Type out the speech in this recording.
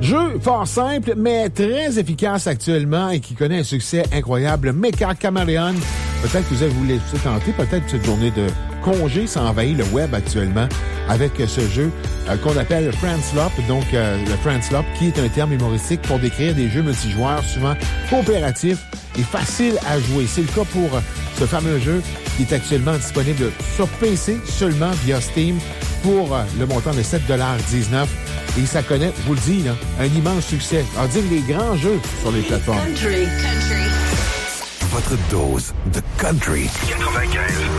Jeu fort simple, mais très efficace actuellement et qui connaît un succès incroyable. Mecha Chameleon. Peut-être que vous voulez tenter, peut-être cette journée de congé, ça envahit le web actuellement avec ce jeu qu'on appelle le Friendslop. Donc, le Friendslop, qui est un terme humoristique pour décrire des jeux multijoueurs, souvent coopératifs et faciles à jouer. C'est le cas pour ce fameux jeu qui est actuellement disponible sur PC seulement via Steam pour le montant de 7,19 $. Et ça connaît, je vous le dis, là, un immense succès. On dit les grands jeux sur les plateformes. Country. Votre dose de country. 95.